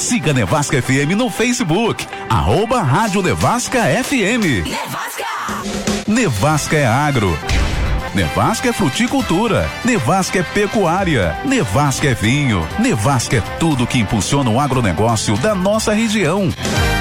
Siga Nevasca FM no Facebook, @Rádio Nevasca FM. Nevasca é agro. Nevasca é fruticultura. Nevasca é pecuária. Nevasca é vinho. Nevasca é tudo que impulsiona o agronegócio da nossa região.